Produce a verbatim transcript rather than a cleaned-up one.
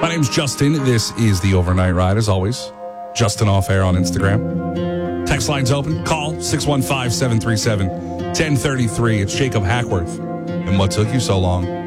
My name's Justin. This is the Overnight Ride, as always. Justin Off Air on Instagram. Text line's open. Call six one five, seven three seven, one zero three three. It's Jacob Hackworth. And what took you so long?